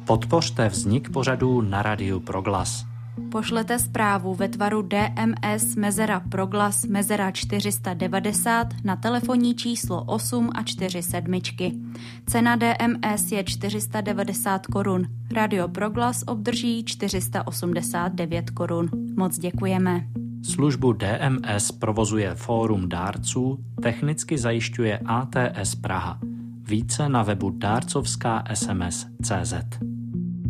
Podpořte vznik pořadu na Rádiu Proglas. Pošlete zprávu ve tvaru DMS _proglas 490 na telefonní číslo 8 a 4 sedmičky. Cena DMS je 490 korun. Radio Proglas obdrží 489 korun. Moc děkujeme. Službu DMS provozuje Fórum dárců, technicky zajišťuje ATS Praha. Více na webu dárcovská SMS.cz.